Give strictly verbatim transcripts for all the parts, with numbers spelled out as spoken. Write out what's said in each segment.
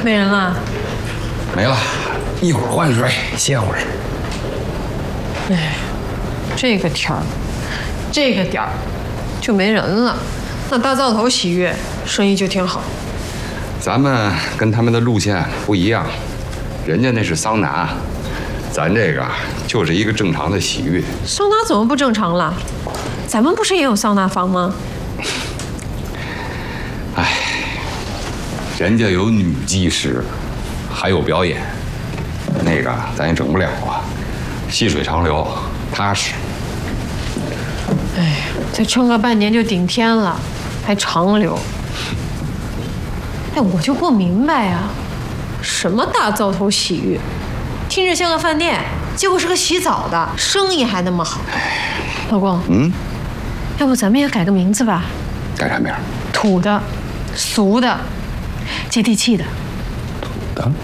没人了？ 没了，一会儿换水，歇会儿。 哎，这个天儿，这个点儿，就没人了。那大灶头洗浴生意就挺好。 咱们跟他们的路线不一样，人家那是桑拿，咱这个就是一个正常的洗浴。 桑拿怎么不正常了？咱们不是也有桑拿房吗？ 哎，人家有女技师，还有表演，那个咱也整不了啊。细水长流，踏实。 哎，再撑个半年就顶天了，还长流。哎，我就不明白呀、啊，什么大灶头洗浴，听着像个饭店，结果是个洗澡的，生意还那么好。老公， 嗯， 要不咱们也改个名字吧？ 改啥名？ 土的，俗的，接地气的。 土的，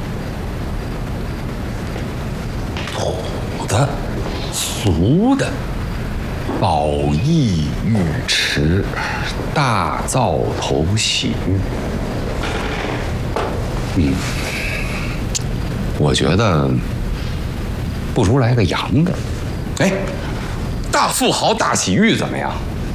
土的，俗的。宝益浴池，大灶头洗浴。嗯，我觉得不如来个洋的。哎，大富豪大洗浴怎么样？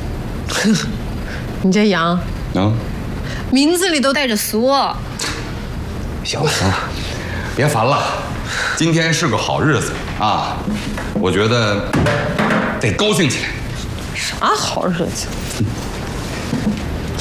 你这洋， 嗯， 名字里都带着俗。 行了行了，别烦了，今天是个好日子啊，我觉得得高兴起来。 啥好日子？